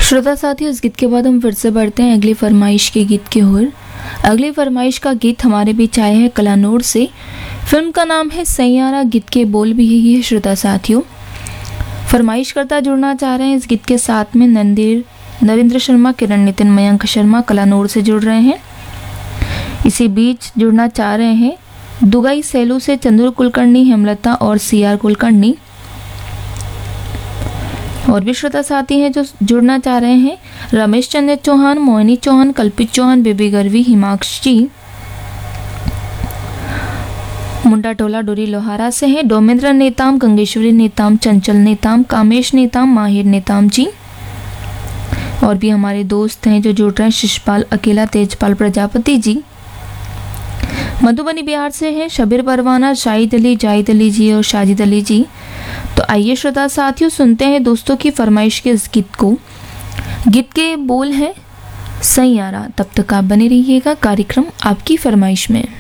श्रोता साथियों, इस गीत के बाद हम फिर से बढ़ते हैं अगली फरमाइश के गीत की ओर। अगली फरमाइश का गीत हमारे बीच आया है कलानौर से। फिल्म का नाम है सैयारा, गीत के बोल भी यही है। श्रोता साथियों, फरमाइश करता जुड़ना चाह रहे हैं इस गीत के साथ में नरेंद्र शर्मा, किरण नितिन, मयंक शर्मा कलानौर से जुड़ रहे हैं। इसी बीच जुड़ना चाह रहे हैं दुगाई सैलू से चंद्र कुलकर्णी, हेमलता और सीआर कुलकर्णी। और भी श्रोता साथी हैं जो जुड़ना चाह रहे हैं रमेश चंद्र चौहान, मोहिनी चौहान, कल्पित चौहान, बेबी गरवी, हिमाक्षी मुंडा टोला डोरी लोहारा से हैं। डोमेंद्र नेताम, गंगेश्वरी नेताम, चंचल नेताम, कामेश नेताम, माहिर नेताम जी। और भी हमारे दोस्त हैं जो जुड़ रहे हैं शिशपाल अकेला, तेजपाल प्रजापति जी। मधुबनी बिहार से हैं शबीर परवाना, शाहिद अली, जाहिद अली जी और शाजिद अली जी। तो आइए श्रोता साथियों, सुनते हैं दोस्तों की फरमाइश के इस गीत को। गीत के बोल हैं सैयारा। तब तक आप बने रहिएगा कार्यक्रम आपकी फरमाइश में।